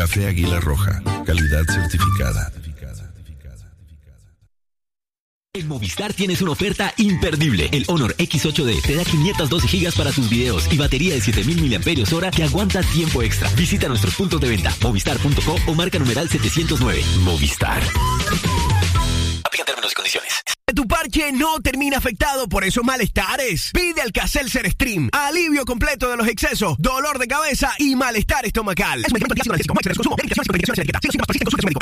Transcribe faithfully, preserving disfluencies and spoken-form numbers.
Café Águila Roja, calidad certificada. En Movistar tienes una oferta imperdible. El Honor X ocho D te da quinientos doce gigas para tus videos y batería de siete mil miliamperios hora que aguanta tiempo extra. Visita nuestros puntos de venta, movistar punto co o marca numeral setecientos nueve. Movistar. Aplican términos y condiciones. Tu parche no termina afectado por esos malestares. Pide Alka-Seltzer Stream. Alivio completo de los excesos, dolor de cabeza y malestar estomacal. Es un medicamento antiácido analgésico. Máximo de consumo. Medicación sin prescripción médica. Si no síntomas persisten, consulte a su médico.